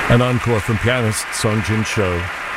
An encore from pianist Song Jin Cho,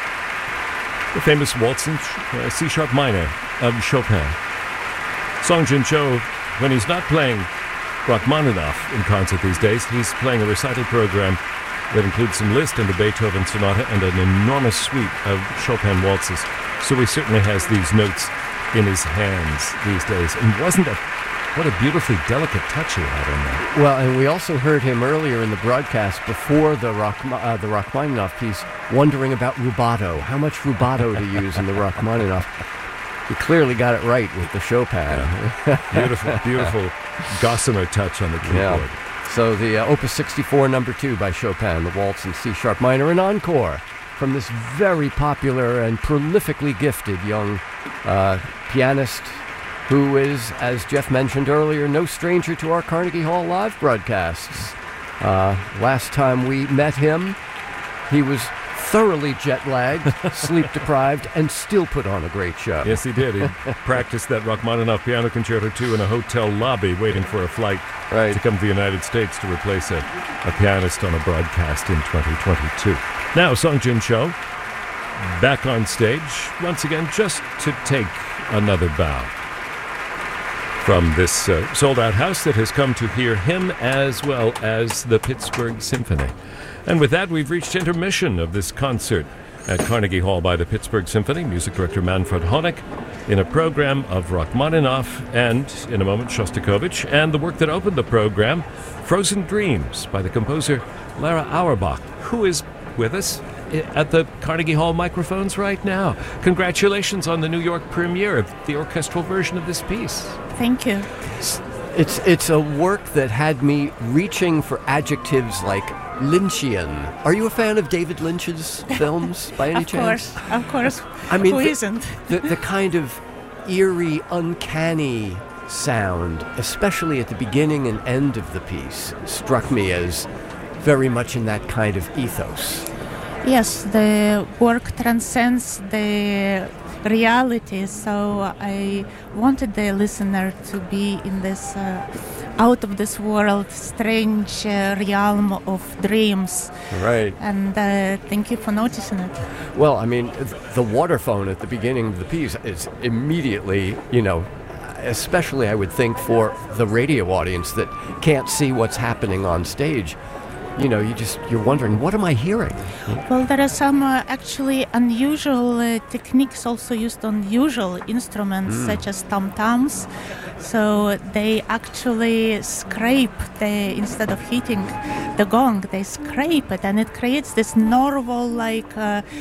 the famous waltz in C-sharp minor of Chopin. Song Jin Cho, when he's not playing Rachmaninoff in concert these days, he's playing a recital program that includes some Liszt and a Beethoven sonata and an enormous suite of Chopin waltzes. So he certainly has these notes in his hands these days. And what a beautifully delicate touch he had on that. Well, and we also heard him earlier in the broadcast before the Rachmaninoff piece wondering about rubato, how much rubato to use in the Rachmaninoff. He clearly got it right with the Chopin. Yeah. Beautiful gossamer touch on the keyboard. Yeah. So the Opus 64 number 2 by Chopin, the waltz in C-sharp minor, an encore from this very popular and prolifically gifted young pianist who is, as Jeff mentioned earlier, no stranger to our Carnegie Hall live broadcasts. Last time we met him, he was thoroughly jet-lagged, sleep-deprived, and still put on a great show. Yes, he did. He practiced that Rachmaninoff Piano Concerto 2 in a hotel lobby waiting for a flight to come to the United States to replace a pianist on a broadcast in 2022. Now, Song Jin Cho, back on stage, once again, just to take another bow from this sold-out house that has come to hear him as well as the Pittsburgh Symphony. And with that, we've reached intermission of this concert at Carnegie Hall by the Pittsburgh Symphony, music director Manfred Honeck, in a program of Rachmaninoff and, in a moment, Shostakovich, and the work that opened the program, Frozen Dreams, by the composer Lara Auerbach, who is with us at the Carnegie Hall microphones right now. Congratulations on the New York premiere of the orchestral version of this piece. Thank you. It's a work that had me reaching for adjectives like Lynchian. Are you a fan of David Lynch's films by any chance? Of course. I mean, who isn't? the kind of eerie, uncanny sound, especially at the beginning and end of the piece, struck me as very much in that kind of ethos. Yes, the work transcends the reality, so I wanted the listener to be in this out of this world, strange realm of dreams. Right. And thank you for noticing it. Well, I mean, the waterphone at the beginning of the piece is immediately, especially I would think for the radio audience that can't see what's happening on stage. You're wondering, what am I hearing? Well, there are some actually unusual techniques also used on usual instruments, such as tom-toms. So they actually scrape, instead of hitting the gong, they scrape it, and it creates this narwhal-like,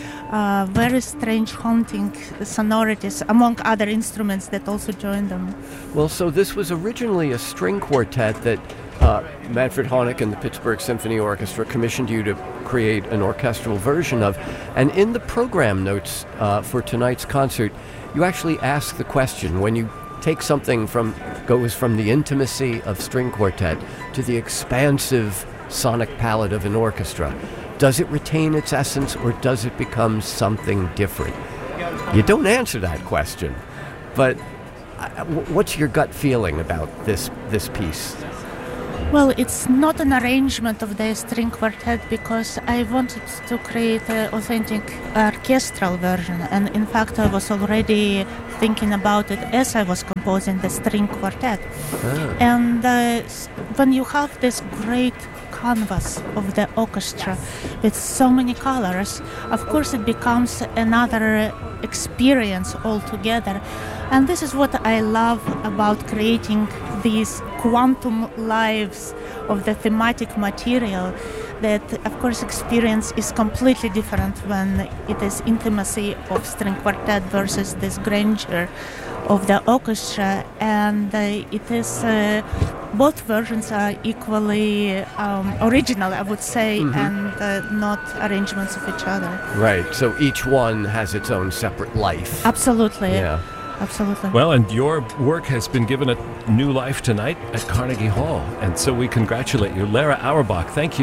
very strange haunting sonorities, among other instruments that also join them. Well, so this was originally a string quartet that Manfred Honeck and the Pittsburgh Symphony Orchestra commissioned you to create an orchestral version of. And in the program notes for tonight's concert, you actually ask the question, when you take something goes from the intimacy of string quartet to the expansive sonic palette of an orchestra, does it retain its essence or does it become something different? You don't answer that question, but what's your gut feeling about this piece? Well, it's not an arrangement of the string quartet because I wanted to create an authentic orchestral version, and in fact I was already thinking about it as I was composing the string quartet. And when you have this great canvas of the orchestra with so many colors, of course it becomes another experience altogether. And this is what I love about creating these quantum lives of the thematic material, that of course experience is completely different when it is intimacy of string quartet versus this grandeur of the orchestra, and it is both versions are equally original, I would say, and not arrangements of each other. Right, so each one has its own separate life. Absolutely. Yeah. Absolutely. Well, and your work has been given a new life tonight at Carnegie Hall, and so we congratulate you. Lara Auerbach, thank you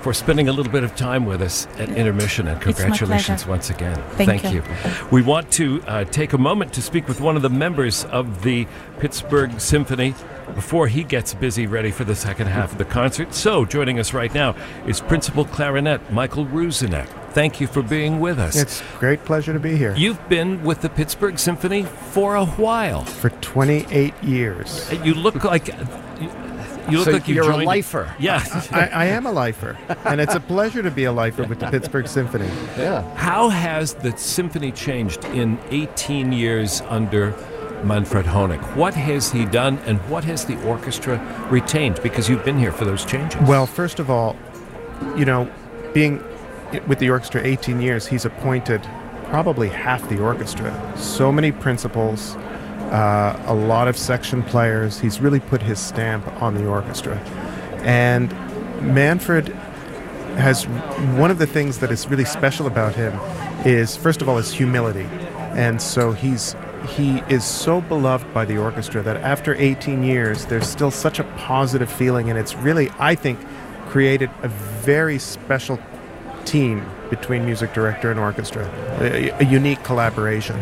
for spending a little bit of time with us at Intermission, and congratulations once again. Thank you. We want to take a moment to speak with one of the members of the Pittsburgh Symphony before he gets busy ready for the second half of the concert. So, joining us right now is Principal Clarinet Michael Ruzinek. Thank you for being with us. It's a great pleasure to be here. You've been with the Pittsburgh Symphony for a while. For 28 years. You look like... You're a lifer. Yeah. I am a lifer, and it's a pleasure to be a lifer with the Pittsburgh Symphony. Yeah. How has the symphony changed in 18 years under Manfred Honeck? What has he done, and what has the orchestra retained? Because you've been here for those changes. Well, first of all, being with the orchestra 18 years, he's appointed probably half the orchestra. So many principals, a lot of section players. He's really put his stamp on the orchestra. And Manfred has, one of the things that is really special about him is, first of all, his humility. And so he is so beloved by the orchestra that after 18 years, there's still such a positive feeling, and it's really, I think, created a very special team between music director and orchestra, a unique collaboration.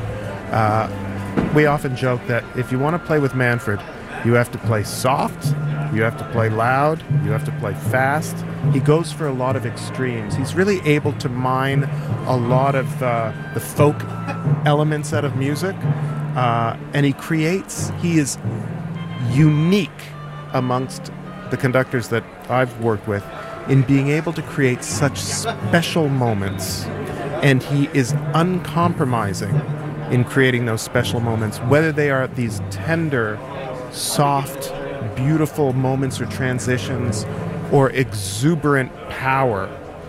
We often joke that if you want to play with Manfred, you have to play soft, you have to play loud, you have to play fast. He goes for a lot of extremes. He's really able to mine a lot of the folk elements out of music, and he is unique amongst the conductors that I've worked with in being able to create such special moments, and he is uncompromising in creating those special moments, whether they are these tender, soft, beautiful moments or transitions, or exuberant power.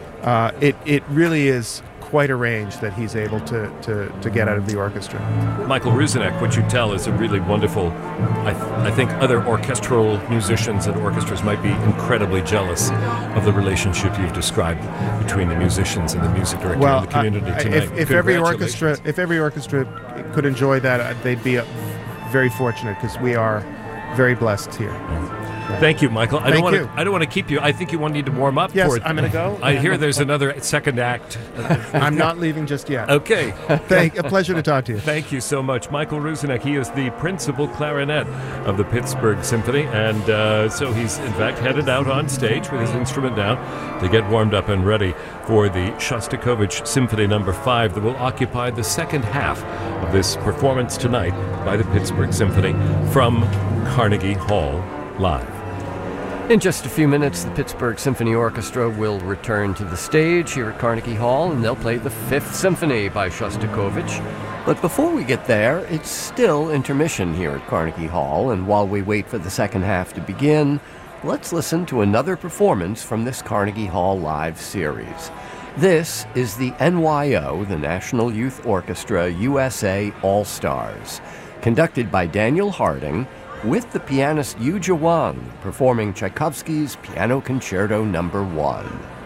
It really is quite a range that he's able to get out of the orchestra. Michael Ruzinek, what you tell is a really wonderful, I think other orchestral musicians and orchestras might be incredibly jealous of the relationship you've described between the musicians and the music director and the community tonight. If every orchestra could enjoy that, they'd be very fortunate, because we are very blessed here. Thank you, Michael. I don't want to keep you. I think you need to warm up. Yes, I'm going to go. I hear there's another second act. I'm not leaving just yet. Okay. A pleasure to talk to you. Thank you so much. Michael Ruzinek, he is the principal clarinet of the Pittsburgh Symphony, and so he's, in fact, headed out on stage with his instrument now to get warmed up and ready for the Shostakovich Symphony No. 5 that will occupy the second half of this performance tonight by the Pittsburgh Symphony from Carnegie Hall live. In just a few minutes, the Pittsburgh Symphony Orchestra will return to the stage here at Carnegie Hall, and they'll play the Fifth Symphony by Shostakovich. But before we get there, it's still intermission here at Carnegie Hall, and while we wait for the second half to begin, let's listen to another performance from this Carnegie Hall Live series. This is the NYO, the National Youth Orchestra USA All-Stars, conducted by Daniel Harding, with the pianist Yu Jia Wang performing Tchaikovsky's Piano Concerto No. 1.